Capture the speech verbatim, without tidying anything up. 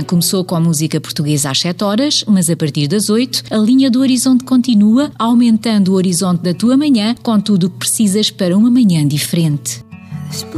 começou com música portuguesa às sete horas, mas a partir das oito, a linha do Horizonte continua, aumentando o horizonte da tua manhã com tudo o que precisas para uma manhã diferente.